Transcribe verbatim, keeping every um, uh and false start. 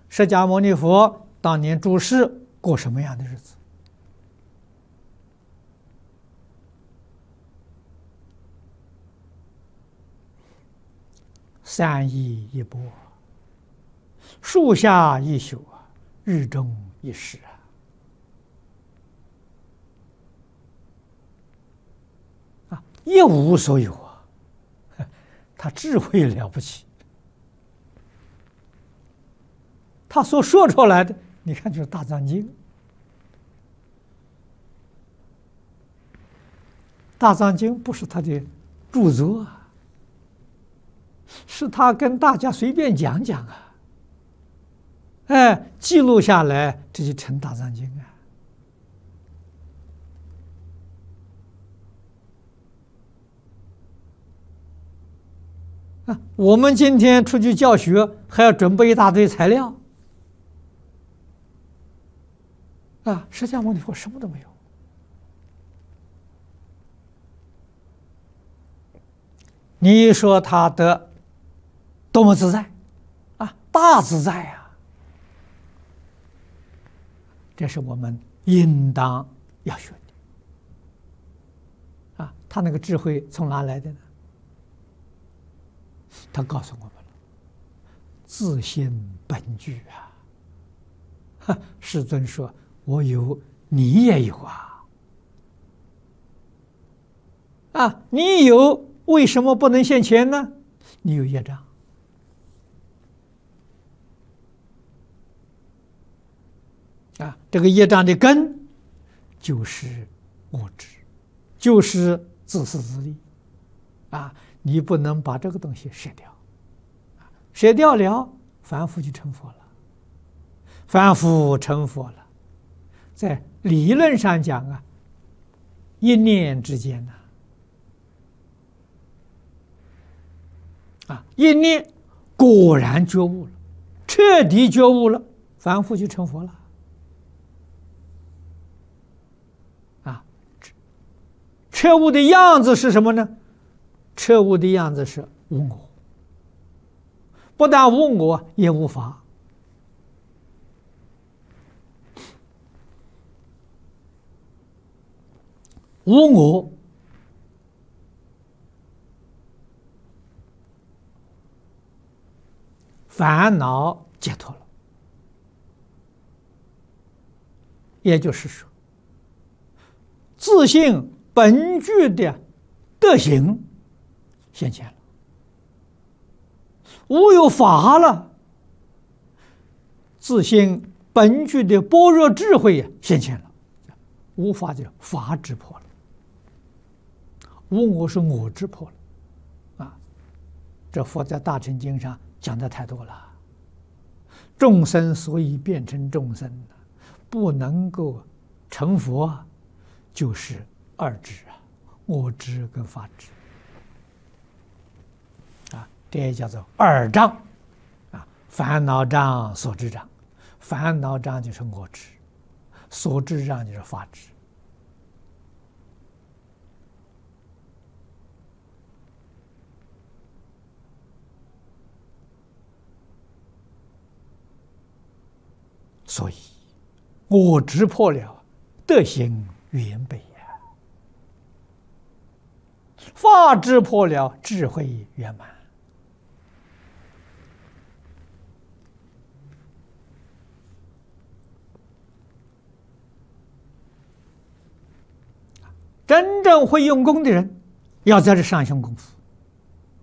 释迦牟尼佛当年住世过什么样的日子？三衣一钵，树下一宿，日中一时啊！啊，一无所有啊！他智慧了不起，他所说出来的，你看就是《大藏经》。《大藏经》不是他的著作啊，是他跟大家随便讲讲啊，哎，记录下来，这就成《大藏经》啊。啊，我们今天出去教学，还要准备一大堆材料啊。释迦牟尼佛什么都没有。你说他的多么自在啊，大自在啊！这是我们应当要学的啊。他那个智慧从哪来的呢？他告诉我们了，自性本具啊！哈，世尊说：“我有，你也有啊！啊，你有。”为什么不能现前呢？你有业障啊！这个业障的根就是我执，就是自私自利啊！你不能把这个东西舍掉，舍掉了，凡夫就成佛了。凡夫成佛了，在理论上讲啊，一念之间呢。啊！一念果然觉悟了，彻底觉悟了，凡夫就成佛了。啊，彻悟的样子是什么呢？彻悟的样子是无我，不但无我，也无法。无我。烦恼解脱了，也就是说，自性本具的德行现前了，无有法了，自性本具的般若智慧也现前了，无法就法智破了，无我是我智破了，啊，这佛在大乘经上讲的太多了，众生所以变成众生，不能够成佛，就是二执啊，我执跟法执啊，这也叫做二障啊，烦恼障、所知障。烦恼障就是我执，所知障就是法执。所以，我执破了，德行圆备呀；法执破了，智慧圆满。真正会用功的人，要在这上下功夫。